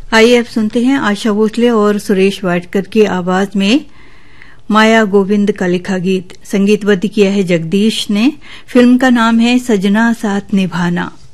आइए अब सुनते हैं आशा भोसले और सुरेश वाडकर की आवाज में माया गोविंद का लिखा गीत। संगीतबद्ध किया है जगदीश ने। फिल्म का नाम है सजना साथ निभाना।